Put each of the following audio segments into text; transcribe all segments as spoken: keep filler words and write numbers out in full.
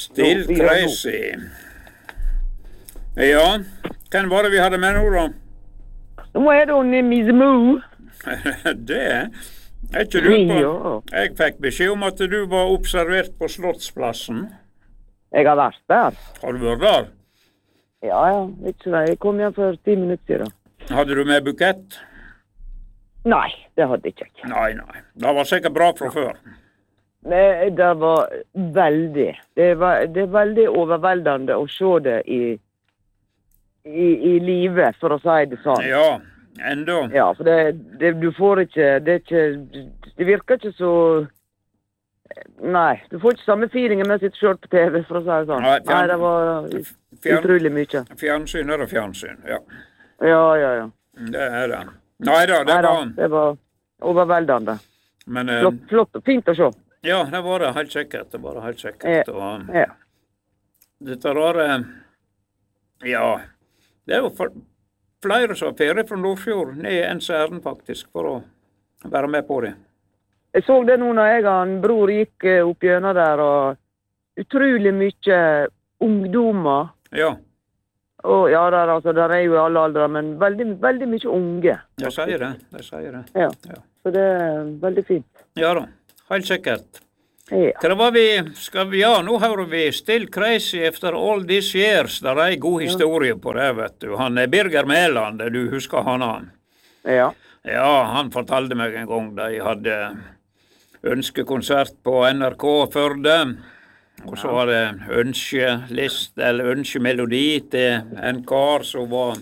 Still crazy. Ja, hvem var det vi hadde med nå da? Nå er det hun Miss Moo. Det er ikke du på. Jeg fikk beskjed om at du var observert på Slottsplassen. Jeg har vært der. Har du vært der? Ja, ja. Ikke det. Jeg kom hjem for ti minutter siden. Hadde du med bukett? Nei, det hadde jeg ikke. Nei, nei. Det var sikkert bra fra før. Det, det var veldig. Det, var, det er veldig overveldende å se det i, i, i livet, for å si det sånn. Ja, enda. Ja, for det, det, du får ikke det, er ikke det virker ikke så... Nei, du får ikke samme feelingen med å sitte selv på T V, for å si det sånn. Nei, fjern, Nei det var fjern, utrolig mye. Fjernsyn er det fjernsyn, ja. Ja, ja, ja. Det er det. Nei da, det Neida, var... det var overveldende. Men, eh, flott, flott og fint å se. Ja, det var det helt sikkert. Det var det helt sikkert. Ja, og, ja. Dette rare... Ja, det er jo for, flere som har ferie fra Nordfjord ned i Ensæren faktisk, for å være med på det. Jeg så det nå når jeg og en bror gikk opp gjennom der, og utrolig mye ungdommer. Ja. Og ja, der, altså, der er jo alle aldre, men veldig, veldig mye unge. Jeg sier det, jeg sier det. Ja. Ja, så det er veldig fint. Ja da, helt sikkert. Ja. Hva var vi, skal vi, ja, nå hører vi Still Crazy After All These Years. Der er en god historie på det, vet du. Han er Birger Mæland, du husker han han? Ja. Ja, han fortalte meg en gang da jeg hadde ønskekonsert på N R K Førde. Og så var det ønskelist, eller ønskemelodi til en kar som var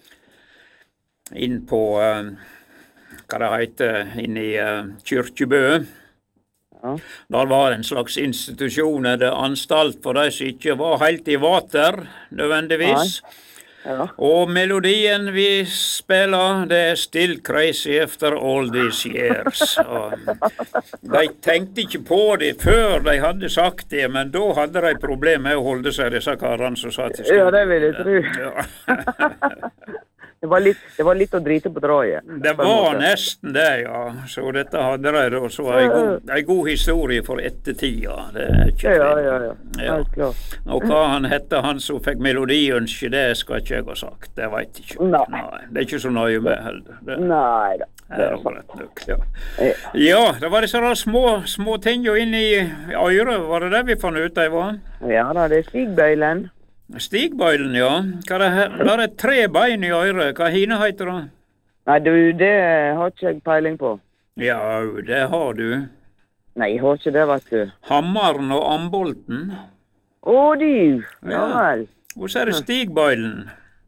inn på, uh, hva det heter, inn i uh, Kyrkjebø. Ja. Der var en slags institusjon eller anstalt for de som ikke var helt i vater, nødvendigvis. Ja. Og melodien vi spiller, det er Still Crazy After All These Years. Og de tenkte ikke på det før de hadde sagt det, men da hadde de problem med å holde seg, disse karene som sa til skolen. Ja, det vil jeg tro. Ja. Det var, litt, det var litt å drite på draget. Det var nesten det, ja. Så dette hadde de da, så en god, en god historie for ettertida. Det er ikke ja, ja, ja. ja. Helt klart. Og hva han hette, han som fikk melodiønske, det skal ikke jeg ha sagt. Det vet jeg ikke. Nei. Nei. Det er ikke så nøye med heller. Det, Nei da. Det er rett nok, ja. Ja, det var disse små, små ting jo inn i øret. Var det det vi fant ut av? Ja da, det er stigbøylen. Stigbøylen, ja. Hva det her? Der er tre bein i øret. Hva hine heter det? Nei, du, det har ikke jeg peiling på. Ja, det har du. Nei, jeg har ikke det, vet du. Hammeren og ambolten. Å, du. Ja vel. Og så er det stigbøylen.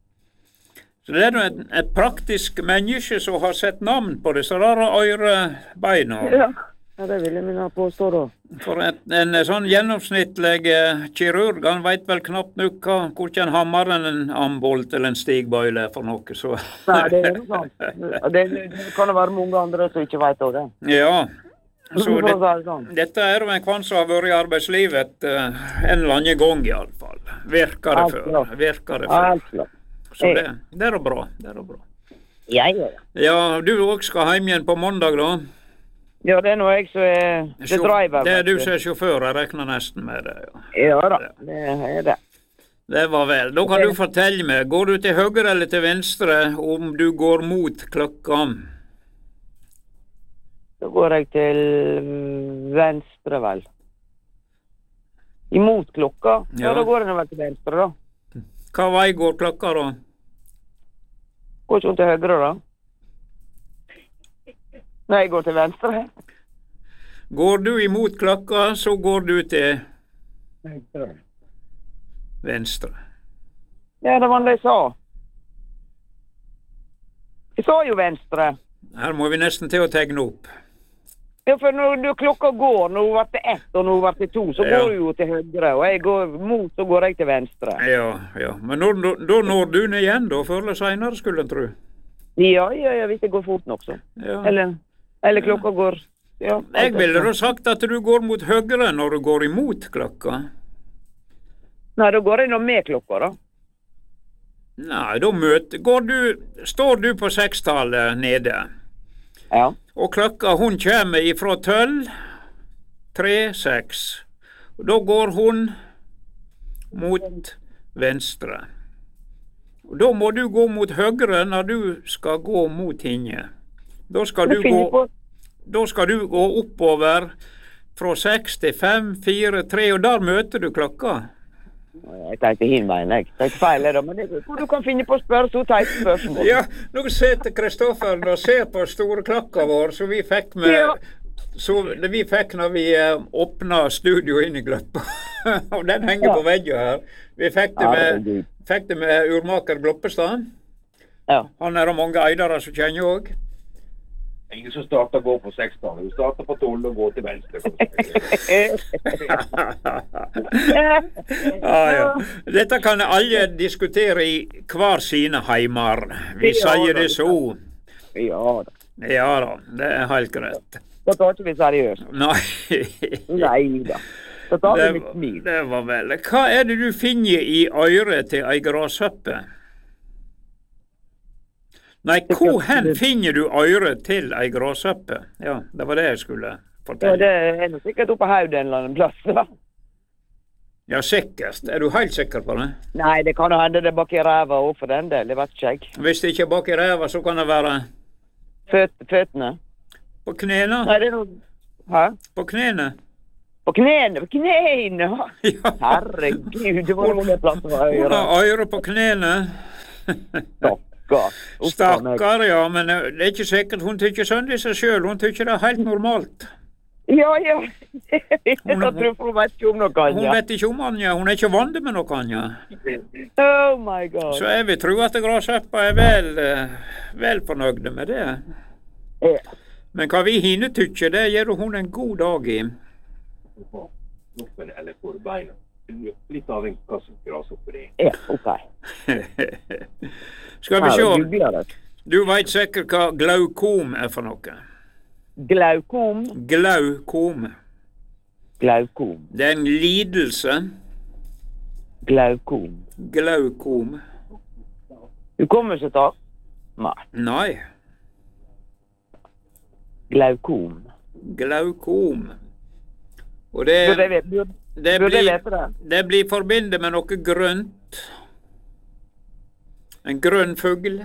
Så det er et, et praktisk menneske som har sett navn på disse rare ørebeina. Ja. Ja, det vil jeg minne påstå da. For et, en sånn gjennomsnittlig eh, kirurg, han vet vel knapt nok hva, hvordan hammeren en ambolt eller en stigbøyle er for noe, så... Nei, det er jo sant. Det, det kan det være mange andre som ikke vet av det. Ja, så det, sånn. dette er jo en kvann som har vært i arbeidslivet uh, en eller annen gang i alle fall. Virker det før. Virker det før. Så det, det er jo bra, det er jo bra. Ja, ja. Ja, du også skal hjem igjen på mandag da? Ja, det er noe jeg som er det driver. Det er du som er sjåfør, jeg regner nesten med det. Ja, ja da, det er det. Det var vel. Da kan du fortelle meg, går du til høyre eller til venstre om du går mot klokka? Da går jeg til venstre, vel. Imot klokka? Ja, ja da går jeg vel til venstre, da. Hva vei går klokka, da? Går ikke hun til høyre, da? Nei, jeg går til venstre. Går du imot klokka, så går du til venstre. Venstre. Ja, det var det jeg sa. Jeg sa jo venstre. Her må vi nesten til å tegne opp. Ja, for når du, klokka går, når hun var til ett og når hun var til to, så ja. Går du jo til høyre, og jeg går mot, så går jeg til venstre. Ja, ja. Men når, da når du ned igjen, da, før eller senere, skulle en tro. Ja, ja, ja, hvis det går fort nok, så. Ja. Eller... Eller klokka går... Ja, jeg ville da sagt at du går mot høyre når du går imot klokka. Nei, da går jeg nå med klokka, da. Nei, da møter... Går du... Står du på sekstallet nede? Ja. Og klokka, hun kommer ifra tølv, tre, seks. Da går hun mot venstre. Og da må du gå mot høyre når du skal gå mot henne. Da skal du gå, da skal du gå oppover fra seks til fem, fire, tre, og der møter du klokka. Jeg tenkte hinveien, jeg. Jeg tenkte feil, da, men det, hvor du kan finne på å spørre så teit spørsmål. Ja, nå sitter Kristoffer og ser på store klokka vår, så vi fikk med, ja. Så vi fikk når vi eh, åpnet studio inn i Gløppa. Og den henger ja. På veggen her. Vi fikk det med, fikk det med urmaker Gloppestad. Ja. Han er det mange eidere som kjenner også. Ingen som starter å gå på seksten. Du starter på tolv og går til venstre. ah, ja. Dette kan alle diskutere i hver sine heimer. Vi ja, sier det så. Ja da. Ja da, det er helt greit. Da tar ikke vi seriøst. Nei. Nei da. Da tar vi litt smil. Det var vel. Hva er det du finner i øret til ei grashoppe? Nei, hvor hen finner du øret til ei grashoppe? Ja, det var det jeg skulle fortelle. Ja, det er nok sikkert oppe på Haud en eller annen plass, da. Ja, sikkert. Er du helt sikker på det? Nei, det kan jo hende det er bak i ræva også for den del, det vet ikke jeg. Hvis det ikke er bak i ræva, så kan det være... Føt, føttene. På knene? Nei, det er noe... Hæ? På knene? På knene? På knene? Ja. Herregud, det var noen plass på øyre. Hun har øyre på knene. Stakkar. Stakkar, ja, men det er ikke sikkert hun tykker sånn i seg selv. Hun tykker det er helt normalt. Ja, ja. Jeg tror hun vet ikke om noe annet. Hun vet ikke om Anja. Hun er ikke vant med noe annet. Oh my God. Så jeg vil tro at grashoppa er vel, vel fornøyde med det. Ja. Men hva vi hine tykker, det gjør hun en god dag i. På knoppen eller på beina. Litt av en kasse grashopper i. Ja, ok. Skal vi se. Du vet sikkert hva glaukom er for noe. Glaukom? Glaukom. Glaukom. Det er en lidelse. Glaukom. Glaukom. Du kommer ikke til? Nei. Nei. Glaukom. Glaukom. Og det, burde jeg, burde, det, burde blir, jeg det? det blir forbindet med noe grønt. En grønn fugl.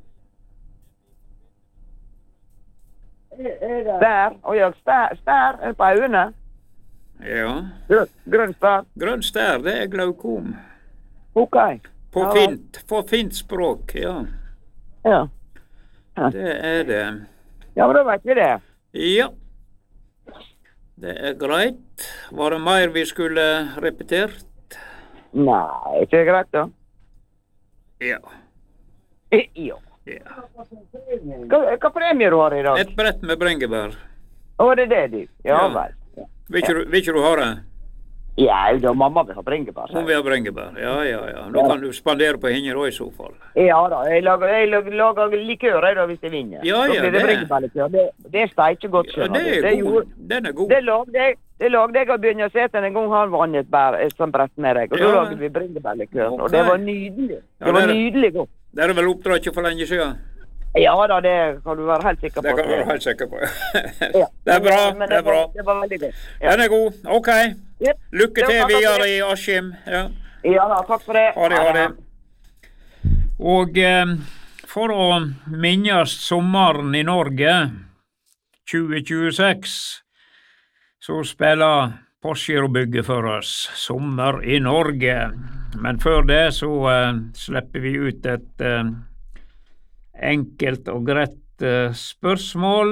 Stær, og jeg stær, stær er på øynene. Ja. Grønn stær. Grønn stær, det er glaukom. Ok. På ja. fint, på fint språk, ja. Ja. Ja. Det er det. Ja, men da vet vi det. Ja. Det er greit. Var det mer vi skulle repetert? Nei, ikke greit da. Ja. Ja. Ja. Hva, hva premier du har i dag? Et brett med brengebær. Å, det er det du? Ja, ja. Vel. Ja. Vil ikke, vil ikke du ha det? Ja, da mamma vil ha brengebær. Hun vil ha brengebær, ja, ja, ja. Nå ja. Kan du spandere på henne da i så fall. Ja da, jeg lager, jeg lager, lager likør da hvis jeg vinner. Ja, ja, det. Det, det, det er steik godt, skjønner ja, det er du. God. Den er god. Det lagde jeg, det lagde jeg å begynne å sette en gang han vann et bær, et sånt brett med deg. Og ja. Da lagde vi brengebærlikør, okay. Og det var nydelig. Det ja, var nydelig godt. Det er vel oppdrag ikke for lenge siden? Ja da, det kan du være helt sikker på. Det kan du være helt sikker på, ja. Det er bra, det, det er bra. Det var veldig godt. Ja. Den er god, ok. Yep. Lykke til videre i Askim. Ja. Ja da, takk for det. Ha det, ha det. Og eh, for å minnes sommeren i Norge, tjue tjueseks, så spiller Postgirobygget for oss, Sommer i Norge. Men før det så eh, slipper vi ut et eh, enkelt og greit uh, spørsmål.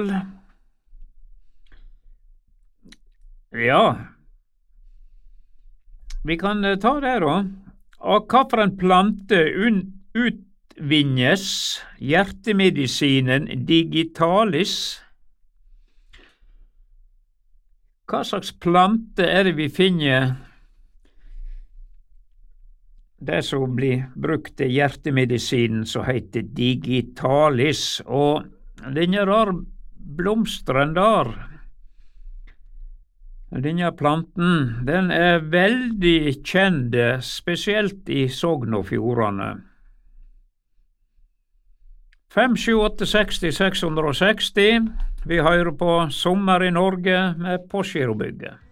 Ja, vi kan uh, ta det da. Av hva for en plante utvinnes hjertemedisinen digitalis? Hva slags plante er det vi finner det som blir brukt til hjertemedisinen som heter digitalis, og denne der blomstren der, denne planten, den er veldig kjent, spesielt i Sogn og Fjordane. fem sju åtte seksti seks hundre og seksti, vi hører på Sommer i Norge med Postgirobygget.